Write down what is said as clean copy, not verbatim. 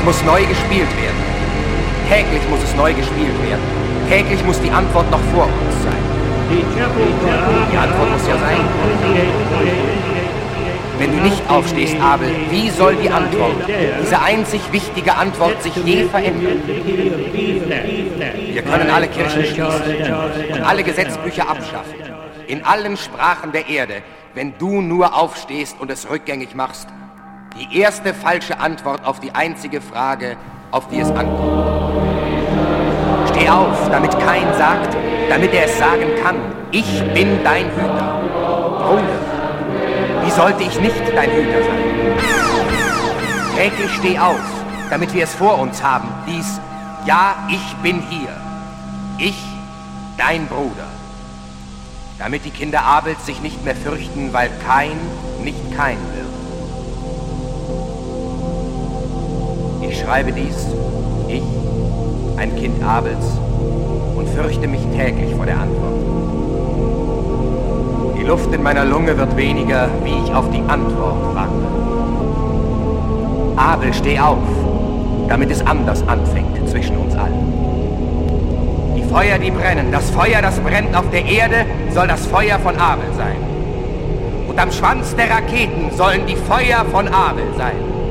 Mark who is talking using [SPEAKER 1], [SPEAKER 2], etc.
[SPEAKER 1] muss neu gespielt werden. Täglich muss es neu gespielt werden. Täglich muss die Antwort noch vor uns sein. Die Antwort muss ja sein. Wenn du nicht aufstehst, Abel, wie soll die Antwort, diese einzig wichtige Antwort, sich je verändern? Wir können alle Kirchen schließen und alle Gesetzbücher abschaffen, in allen Sprachen der Erde, wenn du nur aufstehst und es rückgängig machst. Die erste falsche Antwort auf die einzige Frage, auf die es ankommt. Steh auf, damit kein sagt, damit er es sagen kann. Ich bin dein Hüter. Bruder, wie sollte ich nicht dein Hüter sein? Täglich steh auf, damit wir es vor uns haben. Dies, ja, ich bin hier. Ich, dein Bruder. Damit die Kinder Abels sich nicht mehr fürchten, weil Kain nicht Kain wird. Ich schreibe dies, ich, ein Kind Abels, und fürchte mich täglich vor der Antwort. Die Luft in meiner Lunge wird weniger, wie ich auf die Antwort warte. Abel, steh auf, damit es anders anfängt zwischen uns allen. Die Feuer, die brennen, das Feuer, das brennt auf der Erde, soll das Feuer von Abel sein. Und am Schwanz der Raketen sollen die Feuer von Abel sein.